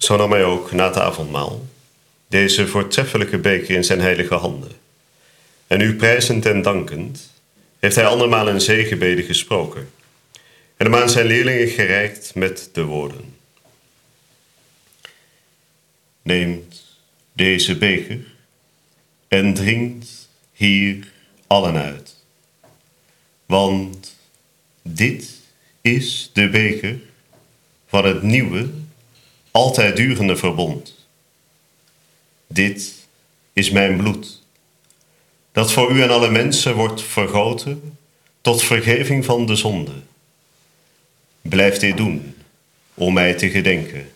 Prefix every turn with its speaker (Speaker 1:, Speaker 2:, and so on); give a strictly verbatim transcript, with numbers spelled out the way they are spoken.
Speaker 1: Zo nam hij ook na het avondmaal deze voortreffelijke beker in zijn heilige handen. En u prijzend en dankend heeft hij andermaal een zegenbede gesproken en hem aan zijn leerlingen gereikt met de woorden: Neemt deze beker en drinkt hier allen uit. Want dit is de beker van het nieuwe, altijd durende verbond. Dit is mijn bloed, dat voor u en alle mensen wordt vergoten tot vergeving van de zonde. Blijf dit doen, om mij te gedenken.